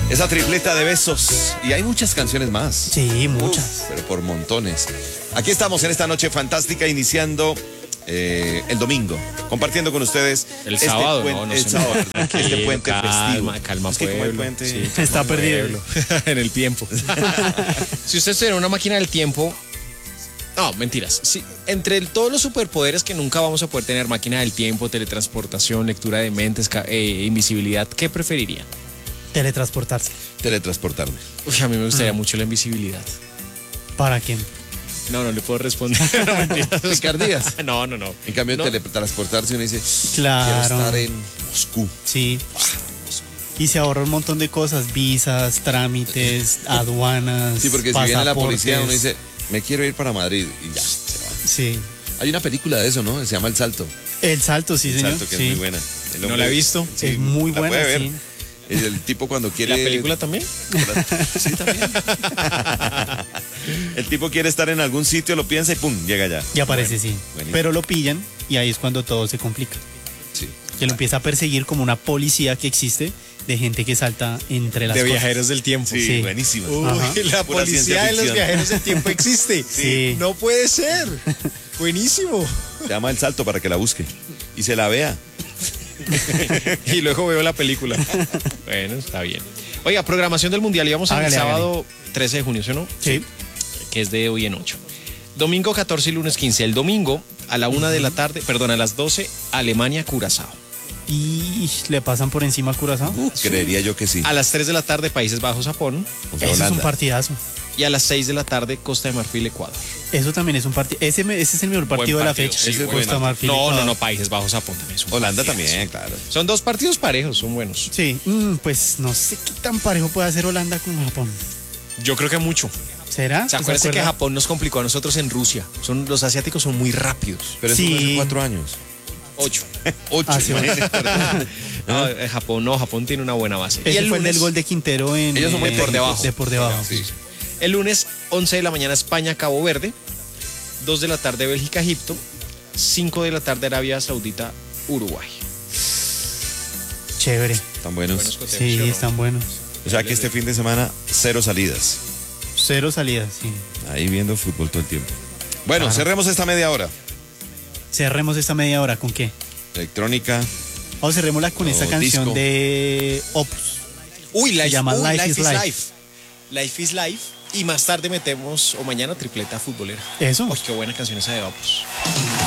Esa tripleta de besos. Y hay muchas canciones más. Sí, muchas. Pero por montones. Aquí estamos en esta noche fantástica, iniciando el domingo, compartiendo con ustedes el sábado, el sábado, este puente festivo. Calma, es que como el pueblo. puente Sí, está perdido en el tiempo. Si usted tuviera una máquina del tiempo, no, mentiras. Sí, entre todos los superpoderes que nunca vamos a poder tener, máquina del tiempo, teletransportación, lectura de mentes, invisibilidad, ¿qué preferiría? Teletransportarse. Teletransportarme. Uy, a mí me gustaría mucho la invisibilidad. ¿Para quién? No le puedo responder. No, mentiras. Picardías. No. En cambio, teletransportarse uno dice, Claro. quiero estar en Moscú. Sí. Y se ahorra un montón de cosas, visas, trámites, aduanas. Sí, porque si viene la pasaportes. policía, uno dice, me quiero ir para Madrid y ya, se va. Sí. Hay una película de eso, ¿no? Se llama El Salto. El salto, sí, El señor. Salto, que sí. es muy buena. El No hombre- la he visto. Sí, Es muy la buena, puede ver. sí. El tipo cuando quiere... ¿La película también? Sí, también. El tipo quiere estar en algún sitio, lo piensa y ¡pum! Llega ya. Y aparece, sí. buenísimo. Pero lo pillan y ahí es cuando todo se complica. Sí. Que lo empieza a perseguir como una policía que existe de gente que salta entre las De cosas. viajeros del tiempo. Sí, Sí. buenísima. Ajá. La Pura policía ciencia de los ficción. viajeros del tiempo existe. Sí. No puede ser. Buenísimo. Se llama El Salto para que la busque y se la vea. Y luego veo la película. Bueno, está bien. Oiga, programación del Mundial. Íbamos el Hágale, sábado 13 de junio, ¿sí o no? Sí. Que es de hoy en 8. Domingo 14 y lunes 15. El domingo a la 1 de la tarde, perdón, a las 12, Alemania-Curazao. Y le pasan por encima a Curazao. Creería yo que sí. A las 3 de la tarde, Países Bajos-Japón. O sea, Ese es un Holanda. partidazo. Y a las 6 de la tarde, Costa de Marfil-Ecuador. Eso también es un partido. Ese es el mejor partido de la fecha. sí, Ese buen Costa Marfil. No, Países Bajos-Japón también. Es un Holanda partidazo. también, claro. Son dos partidos parejos, son buenos. Sí, pues no sé qué tan parejo puede hacer Holanda con Japón. Yo creo que mucho. ¿Será? ¿Se acuerdan que Japón nos complicó a nosotros en Rusia? Los asiáticos son muy rápidos. Pero eso Sí. fue hace 4 años. 8. 8. Ah, sí, Japón tiene una buena base. Ese el fue el lunes, del gol de Quintero en Ellos son muy de técnicos. debajo. De por debajo. Sí. el lunes 11 de la mañana, España-Cabo Verde. 2 de la tarde, Bélgica-Egipto. 5 de la tarde, Arabia Saudita-Uruguay. Chévere. Están buenos. Buenos coteos, Sí, ¿sí o no? están buenos. O sea que este fin de semana, 0 salidas. 0 salidas, sí. Ahí viendo fútbol todo el tiempo. Bueno, Claro. cerremos esta media hora. Cerremos esta media hora, ¿con qué? Electrónica. O cerrémosla con O esta canción disco. de Opus. Uy, Se llama Life is Life. Life. Life is Life. Y más tarde metemos, o mañana, tripleta futbolera. Eso. Uy, qué buena canción esa de Opus.